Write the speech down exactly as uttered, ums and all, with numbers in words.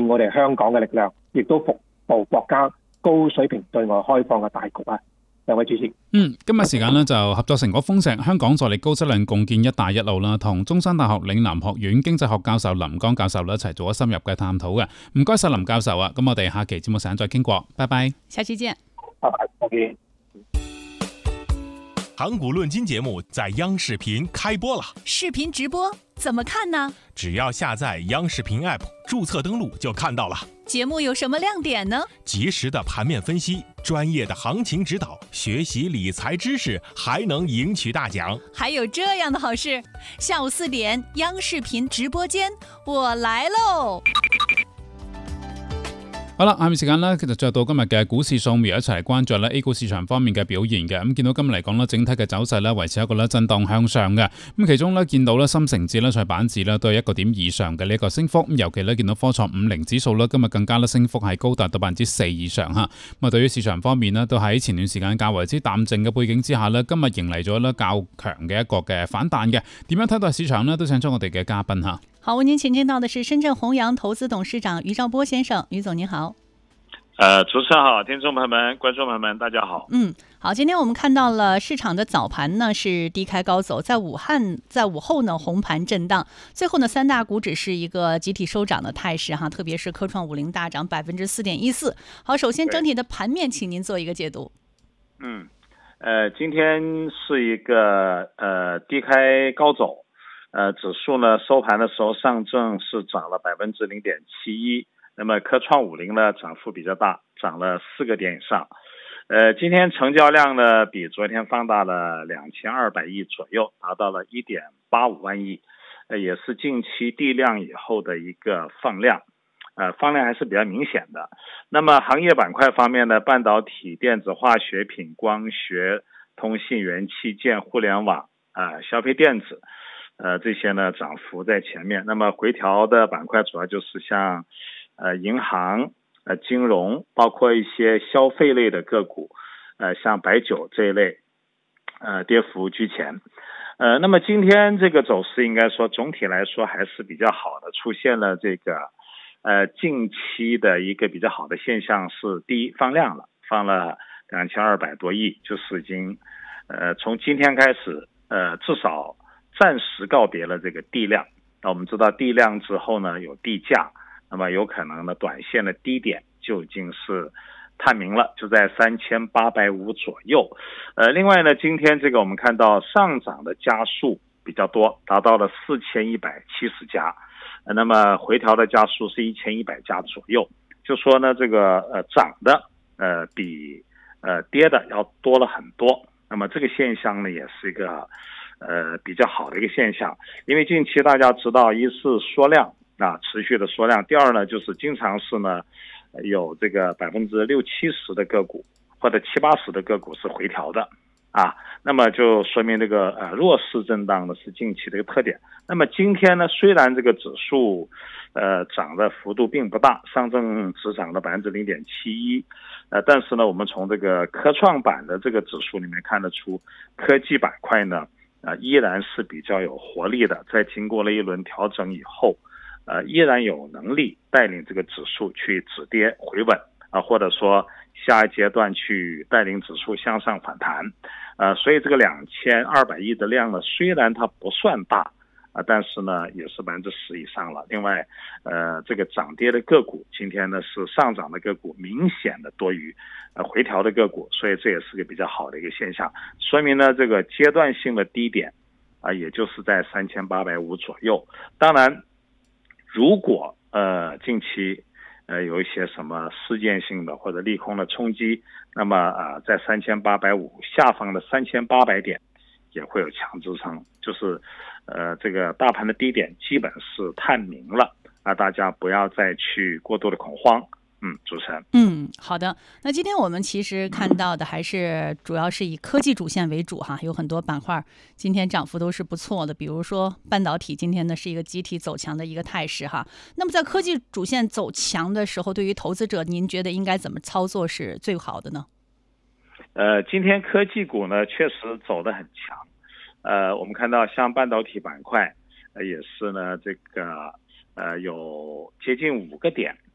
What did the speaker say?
現我哋香港嘅力量，亦都服務國家高水平對外開放嘅大局啊！兩位主持， 嗯，今日時間呢就合作成果豐碩，香港助力高質量共建一帶一路啦，同中山大學嶺南學院經濟學教授林江教授一齊做咗深入嘅探討嘅。唔該晒林教授啊，咁我哋下期節目時間再傾過，拜拜， 下期見， 拜拜，再見。 盤古論今節目在央視頻開播了， 視頻直播怎麼看呢？ 只要下載央視頻 App， 註冊登錄就看到了。 節目有什麼亮點呢？ 及時的盤面分析，專業的行情指導，學習理財知識，還能贏取大獎。 還有這樣的好事，下午四點央視頻直播間，我來嘍！ 好啦，下面時間呢，其實就到今日嘅股市掃描，一齊嚟關注咧 A 股市場方面嘅表現嘅。咁見到今日嚟講咧，整體嘅走勢咧維持一個咧震盪向上嘅。咁其中咧見到咧深成指咧、創業板指咧都係一個點以上嘅呢一個升幅。咁尤其咧見到科創五零指數咧今日更加咧升幅係高達到百分之四以上嚇。咁啊，對於市場方面呢，都喺前段時間較為之淡靜嘅背景之下呢，今日迎嚟咗咧較強嘅一個嘅反彈嘅。點樣睇待市場呢？都請出我哋嘅嘉賓嚇。 好，為您請見到的是深圳弘陽投資董事長余兆波先生，余總您好。 呃，主持人好，聽眾朋友們、觀眾朋友們，大家好。 嗯，好，今天我們看到了市場的早盤呢是低開高走，在武漢在午後呢紅盤震盪，最後呢三大股指是一個集體收漲的態勢哈，特別是科創五零大漲百分之四點一四。好，首先整體的盤面，請您做一個解讀。 嗯，呃，今天是一個呃低開高走，呃，指數呢收盤的時候上證是漲了百分之零點七一。那麼科創五零呢漲幅比較大，漲了四個點以上。呃，今天成交量呢比昨天放大了兩千二百億左右，達到了一點八五萬億，呃，也是近期地量以後的一個放量，呃，放量還是比較明顯的。那麼行業板塊方面呢，半導體、電子化學品、光學、通信元器件、互聯網啊、呃、消費電子，呃，這些呢漲幅在前面。那麼回調的板塊主要就是像呃，銀行、呃，金融，包括一些消費類的個股，呃，像白酒這一類，呃，跌幅居前。呃，那麼今天這個走勢應該說總體來說還是比較好的，出現了這個，呃，近期的一個比較好的現象是，第一放量了，放了兩千二百多億，就是已經，呃，從今天開始，呃，至少暫時告別了這個地量。那我們知道地量之後呢，有地價。那麼有可能呢，短線的低點就已經是探明了，就在三千八百五左右。呃，另外呢，今天這個我們看到上漲的家數比較多，達到了四千一百七十家。呃，那麼回調的家數是一千一百家左右。就說呢，這個呃漲的呃比呃跌的要多了很多。那麼這個現象呢，也是一個呃比較好的一個現象，因為近期大家知道，一是縮量。啊，持續的縮量。第二呢，就是經常是呢，有這個百分之六七十的個股或者七八十的個股是回調的，啊，那麼就說明這個呃弱勢震盪呢是近期的一個特點。那麼今天呢，雖然這個指數呃漲的幅度並不大，上證只漲了百分之零點七一，呃，但是呢，我們從這個科創板的這個指數裏面看得出，科技板塊呢，呃依然是比較有活力的，在經過了一輪調整以後。呃，依然有能力帶領這個指數去止跌回穩啊，或者說下一階段去帶領指數向上反彈，呃，所以這個兩千二百億的量呢，雖然它不算大啊，但是呢也是百分之十以上了。另外，呃，這個漲跌的個股今天呢是上漲的個股明顯的多於呃回調的個股，所以這也是個比較好的一個現象，說明呢這個階段性的低點啊，也就是在三千八百五左右。當然。如果呃近期呃有一些什麼事件性的或者利空的衝擊，那麼啊、呃、在三千八百五下方的三千八百點也會有強支撐，就是呃這個大盤的低點基本是探明了，啊大家不要再去過度的恐慌。嗯，主持人。 嗯，好的。那今天我們其實看到的還是主要是以科技主線為主哈，有很多板塊今天漲幅都是不錯的，比如說半導體今天呢是一個集體走強的一個態勢哈。那麼在科技主線走強的時候，對於投資者，您覺得應該怎麼操作是最好的呢？ 呃，今天科技股呢確實走得很強，呃，我們看到像半導體板塊，呃，也是呢這個呃有接近五個點。